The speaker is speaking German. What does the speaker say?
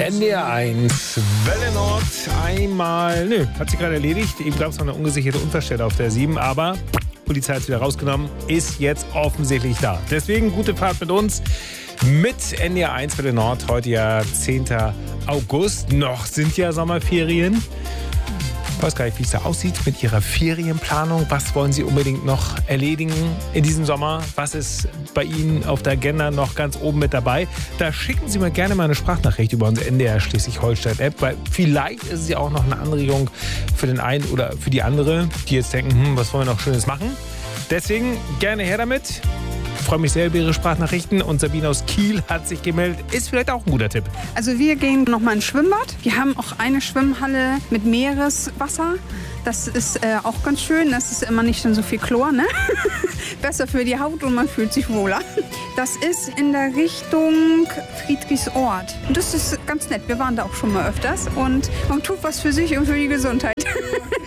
NDR1, Welle Nord, einmal, hat sich gerade erledigt. Eben gab es noch eine ungesicherte Unfallstelle auf der 7, aber Polizei hat es wieder rausgenommen, ist jetzt offensichtlich da. Deswegen gute Fahrt mit uns, mit NDR1, Welle Nord, heute ja 10. August. Noch sind ja Sommerferien. Ich weiß gar nicht, wie es da aussieht mit Ihrer Ferienplanung. Was wollen Sie unbedingt noch erledigen in diesem Sommer? Was ist bei Ihnen auf der Agenda noch ganz oben mit dabei? Da schicken Sie mir gerne mal eine Sprachnachricht über unsere NDR Schleswig-Holstein-App, weil vielleicht ist es ja auch noch eine Anregung für den einen oder für die andere, die jetzt denken, was wollen wir noch Schönes machen? Deswegen gerne her damit. Ich freue mich sehr über Ihre Sprachnachrichten und Sabine aus Kiel hat sich gemeldet. Ist vielleicht auch ein guter Tipp. Also wir gehen nochmal ins Schwimmbad. Wir haben auch eine Schwimmhalle mit Meereswasser. Das ist auch ganz schön. Das ist immer nicht so viel Chlor, ne? Besser für die Haut und man fühlt sich wohler. Das ist in der Richtung Friedrichsort. Und das ist ganz nett. Wir waren da auch schon mal öfters. Und man tut was für sich und für die Gesundheit.